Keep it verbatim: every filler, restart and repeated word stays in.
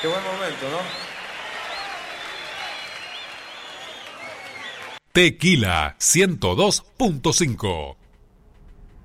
Qué buen momento, ¿no? Tequila ciento dos punto cinco.